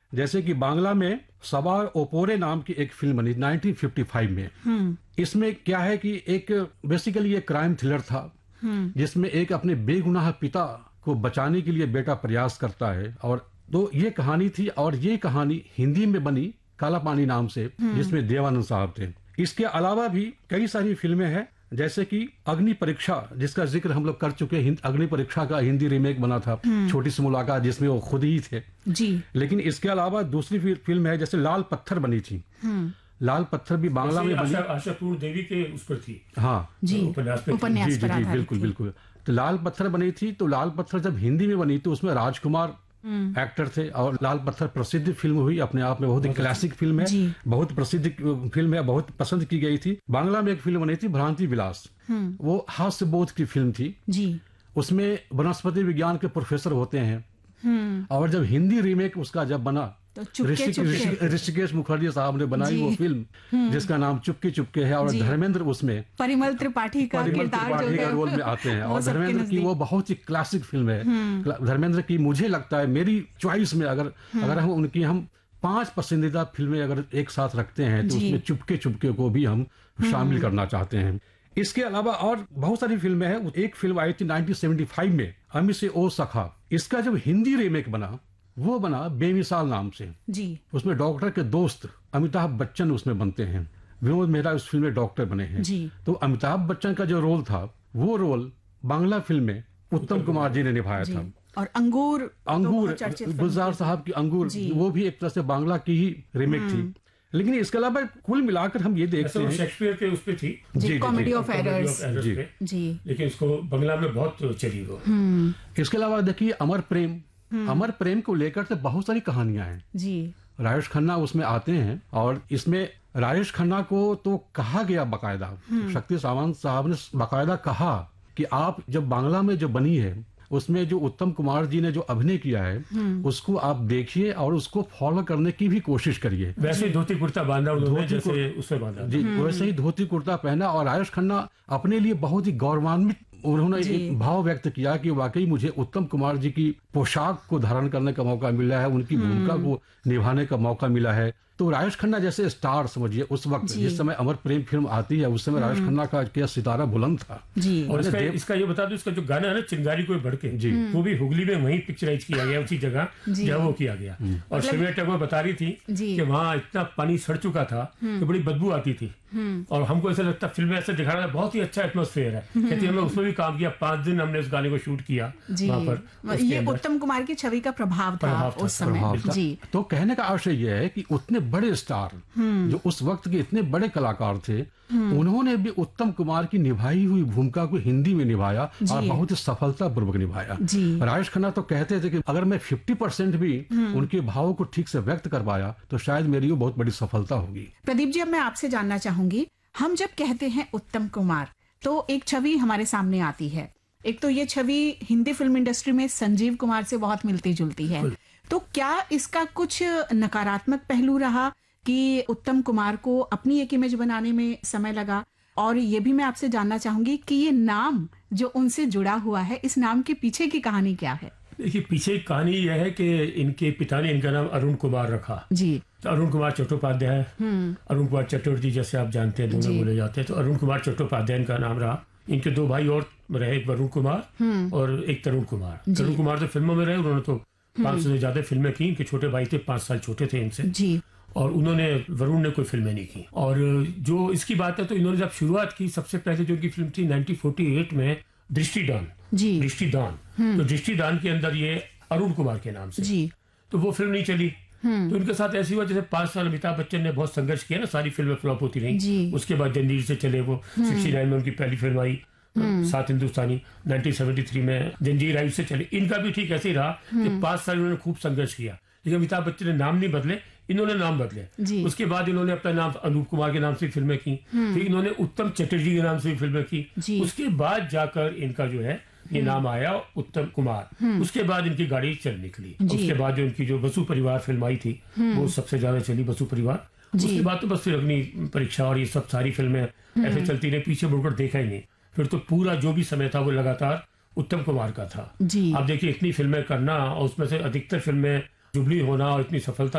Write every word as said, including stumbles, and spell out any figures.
जैसे कि बांग्ला में सवार ओपोरे नाम की एक फिल्म बनी नाइनटीन फिफ्टी फाइव में। इसमें क्या है कि एक बेसिकली एक क्राइम थ्रिलर था जिसमें एक अपने बेगुनाह पिता को बचाने के लिए बेटा प्रयास करता है, और तो ये कहानी थी। और ये कहानी हिंदी में बनी काला पानी नाम से, जिसमें देवानंद साहब थे। इसके अलावा भी कई सारी फिल्में हैं, जैसे कि अग्नि परीक्षा जिसका जिक्र हम लोग कर चुके हैं। अग्नि परीक्षा का हिंदी रीमेक बना था छोटी सी मुलाकात, जिसमें वो खुद ही थे जी। लेकिन इसके अलावा दूसरी फिल्म है जैसे लाल पत्थर बनी थी। लाल पत्थर भी बांग्ला में बनी, आशापुर देवी के उस पर थी। हाँ जी, उपन्यास पे उपन्यास जी, जी, जी, बिल्कुल बिल्कुल। तो लाल पत्थर बनी थी। तो लाल पत्थर जब हिंदी में बनी तो उसमें राजकुमार एक्टर थे, और लाल पत्थर प्रसिद्ध फिल्म हुई अपने आप में, बहुत ही क्लासिक फिल्म है, बहुत प्रसिद्ध फिल्म है, बहुत पसंद की गई थी। बांग्ला में एक फिल्म बनी थी भ्रांति विलास, वो हास्य बोध की फिल्म थी जी। उसमें वनस्पति विज्ञान के प्रोफेसर होते हैं। और जब हिंदी रीमेक उसका जब बना तो ऋषिकेश मुखर्जी साहब ने बनाई वो फिल्म जिसका नाम चुपके चुपके है, और धर्मेंद्र उसमें परिमल त्रिपाठी का किरदार जो है रोल में आते हैं। और धर्मेंद्र की वो बहुत ही क्लासिक फिल्म है। धर्मेंद्र की मुझे लगता है, मेरी चॉइस में अगर अगर हम उनकी हम पांच पसंदीदा फिल्में अगर एक साथ रखते हैं तो उसमें चुपके चुपके को भी हम शामिल करना चाहते हैं। इसके अलावा और बहुत सारी फिल्में हैं। एक फिल्म आई थी नाइनटीन सेवेंटी फाइव में, अमी से ओ सखा। इसका जब हिंदी रीमेक बना वो बना बेमिसाल नाम से जी। उसमें डॉक्टर के दोस्त अमिताभ बच्चन उसमें बनते हैं। विनोद मेहरा उस फिल्म में डॉक्टर बने हैं जी। तो अमिताभ बच्चन का जो रोल था वो रोल बांग्ला फिल्म में उत्तम कुमार जी ने निभाया था। और अंगूर अंगूर गुलजार साहब की अंगूर, वो भी एक तरह से बांग्ला की ही रीमेक थी। लेकिन इसके अलावा कुल मिलाकर हम ये देखते हैं शेक्सपियर के उस पे थी जी, कॉमेडी ऑफ एरर्स जी जी, लेकिन इसको बांग्ला में बहुत चली वो। इसके अलावा देखिए अमर प्रेम, अमर प्रेम को लेकर तो बहुत सारी कहानियां हैं जी। राजेश खन्ना उसमें आते हैं, और इसमें राजेश खन्ना को तो कहा गया बाकायदा, शक्ति सावंत साहब ने बाकायदा कहा कि आप जब बांग्ला में जो बनी है उसमें जो उत्तम कुमार जी ने जो अभिनय किया है उसको आप देखिए और उसको फॉलो करने की भी कोशिश करिए। वैसे ही धोती कुर्ता बांधा उन्होंने, जैसे उसमें बांधा जी, वैसे ही धोती कुर्ता पहना। और राजेश खन्ना अपने लिए बहुत ही गौरवान्वित उन्होंने एक भाव व्यक्त किया कि वाकई मुझे उत्तम कुमार जी की पोशाक को धारण करने का मौका मिला है, उनकी भूमिका को निभाने का मौका मिला है। तो राजेश खन्ना जैसे स्टार समझिए उस वक्त जिस समय अमर प्रेम फिल्म आती है उस समय राजेश खन्ना का क्या सितारा बुलंद था जी। और इसका, इसका ये बता दो, इसका जो गाना है ना चिंगारी कोई बढ़के जी, वो भी हुगली में वहीं पिक्चराइज किया गया, उसी जगह जहाँ वो किया गया। और शिवराज टैगोर बता रही थी कि वहाँ इतना पानी सड़ चुका था कि बड़ी बदबू आती थी, और हमको ऐसा लगता फिल्म में ऐसा दिखाना बहुत ही अच्छा एटमॉस्फेयर है। कहती हमने उसमें भी काम किया, पांच दिन हमने उस गाने को शूट किया वहाँ पर। ये उत्तम कुमार की छवि का प्रभाव था उस समय जी। तो कहने का आशय यह है कि उतने बड़े स्टार जो उस वक्त के इतने बड़े कलाकार थे, उन्होंने भी उत्तम कुमार की निभाई हुई भूमिका को हिंदी में निभाया और बहुत ही सफलतापूर्वक निभाया। राजेश खन्ना तो कहते थे कि अगर मैं पचास परसेंट भी उनके भावों को ठीक से व्यक्त कर पाया तो शायद मेरी वो बहुत बड़ी सफलता होगी। प्रदीप जी, अब मैं आपसे जानना चाहूंगी, हम जब कहते हैं उत्तम कुमार तो एक छवि हमारे सामने आती है। एक तो ये छवि हिंदी फिल्म इंडस्ट्री में संजीव कुमार से बहुत मिलती जुलती है, तो क्या इसका कुछ नकारात्मक पहलू रहा कि उत्तम कुमार को अपनी एक इमेज बनाने में समय लगा? और ये भी मैं आपसे जानना चाहूंगी कि ये नाम जो उनसे जुड़ा हुआ है, इस नाम के पीछे की कहानी क्या है? देखिए, पीछे कहानी यह है कि इनके पिता ने इनका नाम अरुण कुमार रखा जी। तो अरुण कुमार चट्टोपाध्याय, अरुण कुमार चटर्जी जैसे आप जानते हैं दोनों बोले जाते हैं, तो अरुण कुमार चट्टोपाध्याय इनका नाम रहा। इनके दो भाई और रहे, एक वरुण कुमार और एक तरुण कुमार। तरुण कुमार तो फिल्मों में रहे, उन्होंने तो पांच सौ से ज्यादा फिल्में की। इनके छोटे भाई थे, पांच साल छोटे थे इनसे जी। और उन्होंने वरुण ने कोई फिल्में नहीं की। और जो इसकी बात है तो इन्होंने जब शुरुआत की, सबसे पहले जो इनकी फिल्म थी नाइनटीन फोर्टी एट में दृष्टिदान जी, दृष्टिदान। तो दृष्टिदान के अंदर ये अरुण कुमार के नाम से जी। तो वो फिल्म नहीं चली। तो इनके साथ ऐसी हुआ जैसे पांच साल अमिताभ बच्चन ने बहुत संघर्ष किया ना, सारी फिल्में फ्लॉप होती रही। उसके बाद जंजीर से चले, वो सिक्सटी नाइन में उनकी पहली फिल्म आई सात हिंदुस्तानी, नाइनटीन सेवेंटी थ्री में जंजीर आई, से चले। इनका भी ठीक ऐसे ही रहा कि पांच साल इन्होंने खूब संघर्ष किया, लेकिन अमिताभ बच्चन ने नाम नहीं बदले, इन्होंने नाम बदले। उसके बाद इन्होंने अपना नाम अनूप कुमार के नाम से फिल्में की, फिर इन्होंने उत्तम चटर्जी के नाम से फिल्में की। उसके बाद जाकर इनका जो है ये नाम आया उत्तम कुमार। उसके बाद इनकी गाड़ी चल निकली। उसके बाद जो इनकी जो बसु परिवार फिल्म आई थी वो सबसे ज्यादा चली, बसु परिवार। उसके बाद तो बस फिर अग्नि परीक्षा और ये सब सारी फिल्में ऐसे चलती रही, पीछे मुड़कर देखा ही नहीं। फिर तो पूरा जो भी समय था वो लगातार उत्तम कुमार का था। आप देखिए, इतनी फिल्में करना और उसमें से अधिकतर फिल्में जुबली होना और इतनी सफलता